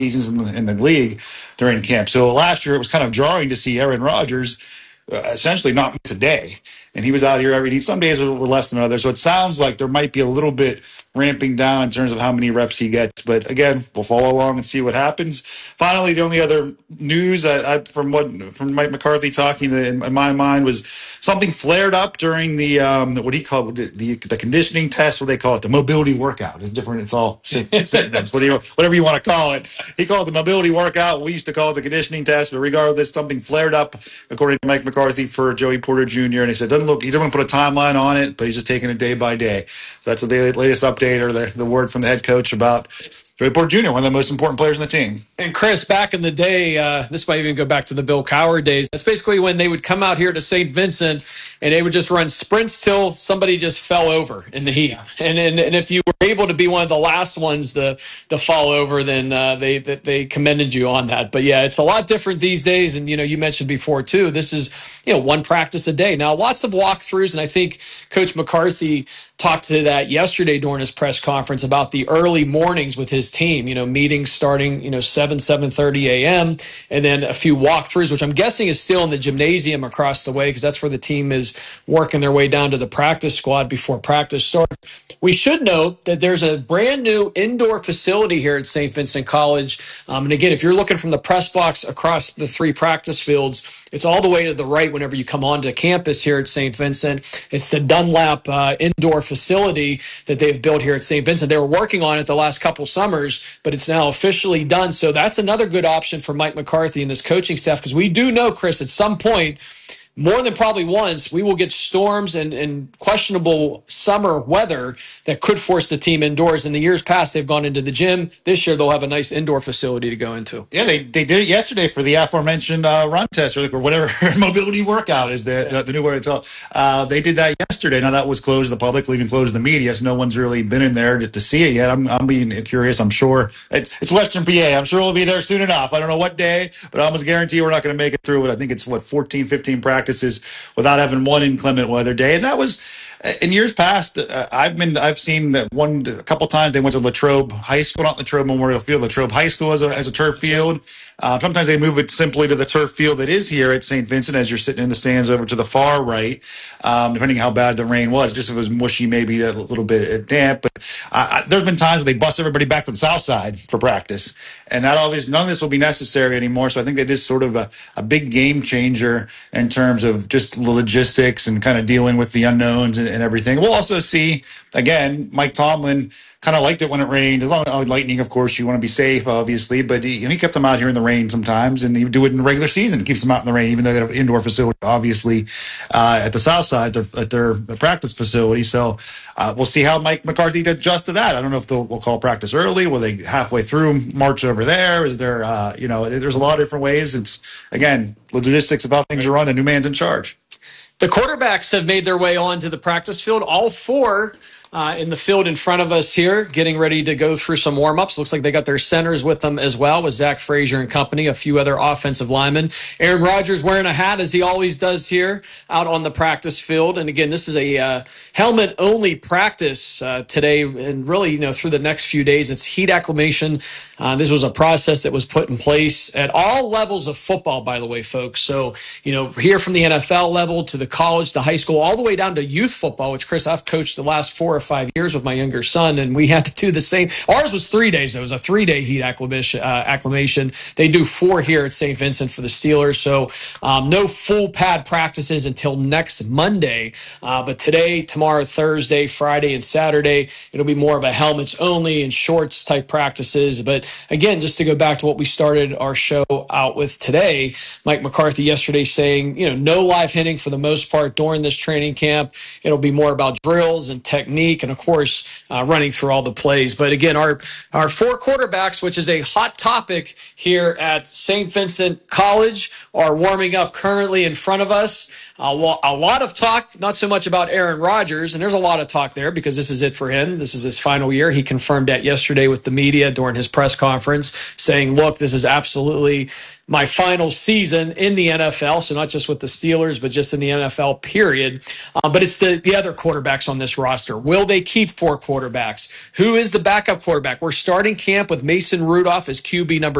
seasons in the league during camp. So last year it was kind of jarring to see Aaron Rodgers essentially not miss a day. And he was out here every day. Some days were less than others. So it sounds like there might be a little bit ramping down in terms of how many reps he gets. But again, we'll follow along and see what happens. Finally, the only other news from Mike McCarthy talking in my mind was something flared up during the what do you call it? The conditioning test. What do they call it? The mobility workout. It's different. It's all synonyms. Whatever you want to call it. He called it the mobility workout. We used to call it the conditioning test. But regardless, something flared up according to Mike McCarthy for Joey Porter Jr. And he said, he doesn't want to put a timeline on it, but he's just taking it day by day. So that's the latest update or the word from the head coach about Joey Porter Jr., one of the most important players in the team. And Chris, back in the day, this might even go back to the Bill Cowher days. That's basically when they would come out here to St. Vincent and they would just run sprints till somebody just fell over in the heat. And if you were able to be one of the last ones to fall over, then they commended you on that. But yeah, it's a lot different these days. And you mentioned before too, this is one practice a day. Now lots of walkthroughs, and I think Coach McCarthy talked to that yesterday during his press conference about the early mornings with his team, meetings starting, 7:30 a.m. and then a few walkthroughs, which I'm guessing is still in the gymnasium across the way because that's where the team is working their way down to the practice squad before practice starts. We should note that there's a brand new indoor facility here at St. Vincent College. And again, if you're looking from the press box across the 3 practice fields, it's all the way to the right whenever you come onto campus here at St. Vincent. It's the Dunlap indoor facility that they've built here at St. Vincent. They were working on it the last couple summers, but it's now officially done. So that's another good option for Mike McCarthy and this coaching staff, because we do know, Chris, at some point, more than probably once, we will get storms and questionable summer weather that could force the team indoors. In the years past, they've gone into the gym. This year, they'll have a nice indoor facility to go into. Yeah, they did it yesterday for the aforementioned run test or whatever mobility workout is the new word. They did that yesterday. Now that was closed to the public, even closed to the media, so no one's really been in there to see it yet. I'm being curious. I'm sure it's Western PA. I'm sure we'll be there soon enough. I don't know what day, but I almost guarantee we're not going to make it through it. I think it's 14, 15 practices without having one inclement weather day. And that was in years past. I've seen a couple times they went to Latrobe High School, not Latrobe Memorial Field, Latrobe High School as a turf field. Sometimes they move it simply to the turf field that is here at St. Vincent as you're sitting in the stands over to the far right, depending how bad the rain was. Just if it was mushy, maybe a little bit damp. But there's been times where they bus everybody back to the south side for practice. And none of this will be necessary anymore. So I think that is sort of a big game changer in terms of just logistics and kind of dealing with the unknowns and everything. We'll also see, again, Mike Tomlin kind of liked it when it rained. As long as lightning, of course, you want to be safe, obviously. But he kept them out here in the rain sometimes, and he would do it in the regular season. Keeps them out in the rain, even though they have an indoor facility, obviously, at the south side, at their practice facility. So we'll see how Mike McCarthy adjusts to that. I don't know if we'll call practice early. Will they halfway through march over there? Is there, there's a lot of different ways. It's, again, logistics of how things are run, and new man's in charge. The quarterbacks have made their way onto the practice field. All 4 in the field in front of us here, getting ready to go through some warm-ups. Looks like they got their centers with them as well, with Zach Frazier and company, a few other offensive linemen. Aaron Rodgers wearing a hat, as he always does here, out on the practice field. And again, this is a helmet-only practice today, and really, through the next few days, it's heat acclimation. This was a process that was put in place at all levels of football, by the way, folks. So, here from the NFL level to the college, to high school, all the way down to youth football, which, Chris, I've coached the last 4 or 5 years with my younger son, and we had to do the same. Ours was 3 days. It was a 3-day heat acclimation. They do 4 here at St. Vincent for the Steelers. So no full pad practices until next Monday. But today, tomorrow, Thursday, Friday, and Saturday, it'll be more of a helmets only and shorts type practices. But again, just to go back to what we started our show out with today, Mike McCarthy yesterday saying, no live hitting for the most part during this training camp. It'll be more about drills and technique, and of course, running through all the plays. But again, our 4 quarterbacks, which is a hot topic here at St. Vincent College, are warming up currently in front of us. A lot of talk, not so much about Aaron Rodgers, and there's a lot of talk there because this is it for him. This is his final year. He confirmed that yesterday with the media during his press conference, saying, look, this is absolutely my final season in the NFL, so not just with the Steelers, but just in the NFL, period. But it's the other quarterbacks on this roster. Will they keep 4 quarterbacks? Who is the backup quarterback? We're starting camp with Mason Rudolph as QB number